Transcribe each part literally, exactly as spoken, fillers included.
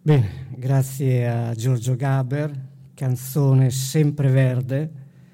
Bene, grazie a Giorgio Gaber, canzone sempreverde,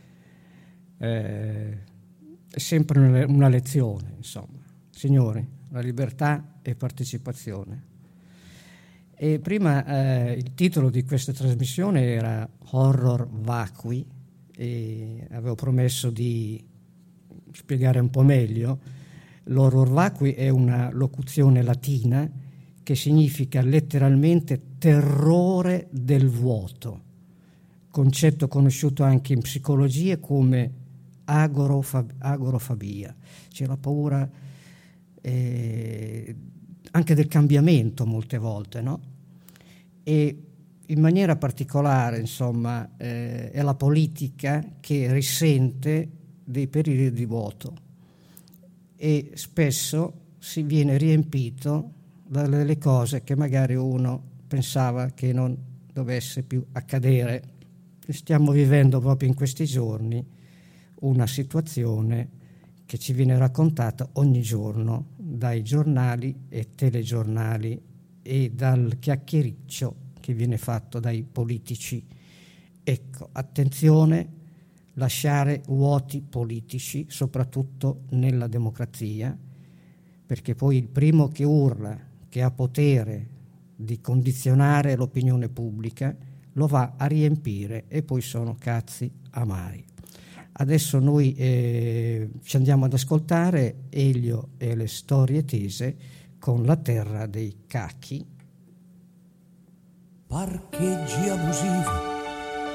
eh, è sempre una, una lezione, insomma. Signori, la libertà e partecipazione. E prima eh, il titolo di questa trasmissione era Horror Vacui e avevo promesso di spiegare un po' meglio. L'horror vacui è una locuzione latina che significa letteralmente terrore del vuoto, concetto conosciuto anche in psicologia come agorofab- agorofobia, c'è la paura eh, anche del cambiamento molte volte, no? E in maniera particolare, insomma, eh, è la politica che risente dei periodi di vuoto e spesso si viene riempito dalle cose che magari uno pensava che non dovesse più accadere. Stiamo vivendo proprio in questi giorni una situazione che ci viene raccontata ogni giorno dai giornali e telegiornali e dal chiacchiericcio che viene fatto dai politici. Ecco, attenzione, lasciare vuoti politici, soprattutto nella democrazia, perché poi il primo che urla che ha potere di condizionare l'opinione pubblica lo va a riempire e poi sono cazzi amari. Adesso noi eh, ci andiamo ad ascoltare Elio e le storie tese con La terra dei cacchi. Parcheggi abusivi,